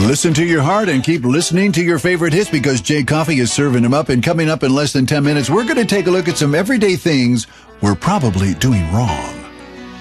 Listen to your heart and keep listening to your favorite hits because Jay Coffee is serving them up. And coming up in less than 10 minutes, we're going to take a look at some everyday things we're probably doing wrong.